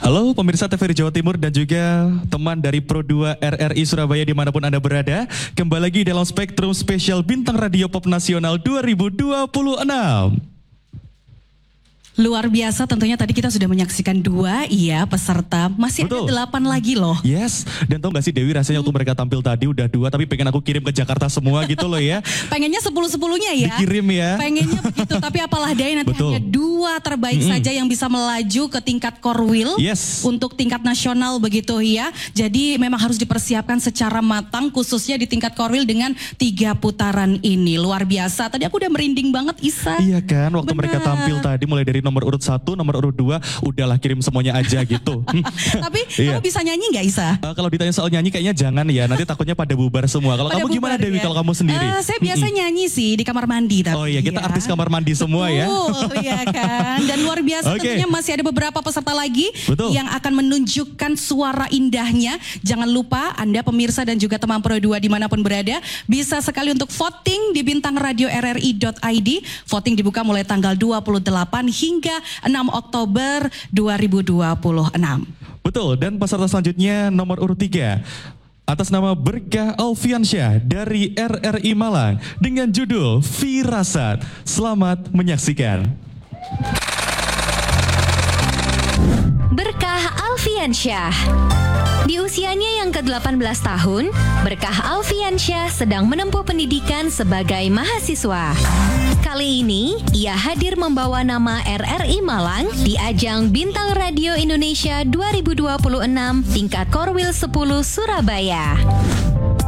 Halo pemirsa TVRI Jawa Timur dan juga teman dari Pro2 RRI Surabaya dimanapun Anda berada. Kembali lagi dalam Spektrum Spesial Bintang Radio Pop Nasional 2026. Luar biasa tentunya tadi kita sudah menyaksikan 2 peserta. Masih Betul. ada 8 lagi loh. Yes, dan tau gak sih Dewi rasanya waktu mereka tampil tadi udah 2 tapi pengen aku kirim ke Jakarta semua gitu loh ya. Pengennya 10-10-nya ya. Dikirim ya. Pengennya begitu tapi apalah daya nanti Betul. hanya 2 terbaik saja yang bisa melaju ke tingkat Korwil. Yes. Untuk tingkat nasional begitu ya. Jadi memang harus dipersiapkan secara matang khususnya di tingkat Korwil dengan 3 putaran ini. Luar biasa. Tadi aku udah merinding banget Isa. Iya kan, waktu mereka Benar. tampil tadi mulai dari nomor urut 1, nomor urut 2, udahlah kirim semuanya aja gitu. Tapi Iya. kamu bisa nyanyi nggak Isa? Kalau ditanya soal nyanyi kayaknya jangan ya, nanti takutnya pada bubar semua. Kalau Pada kamu gimana bubar Dewi, ya? kalau kamu sendiri? Saya biasa nyanyi sih di kamar mandi tapi. Oh iya, kita artis kamar mandi semua ya. Betul, iya kan. Dan luar biasa Oke. tentunya masih ada beberapa peserta lagi Betul. yang akan menunjukkan suara indahnya. Jangan lupa Anda pemirsa dan juga teman Pro2 dimanapun berada bisa sekali untuk voting di bintangradioRRI.id. Voting dibuka mulai tanggal 28 hingga 6 Oktober 2026. Betul, dan peserta selanjutnya nomor urut 3. Atas nama Berkah Alfiansyah dari RRI Malang dengan judul Firasat. Selamat menyaksikan. Berkah Alfiansyah. Di usianya yang ke-18 tahun, Berkah Alfiansyah sedang menempuh pendidikan sebagai mahasiswa. Kali ini, ia hadir membawa nama RRI Malang di ajang Bintang Radio Indonesia 2026 tingkat Korwil 10 Surabaya.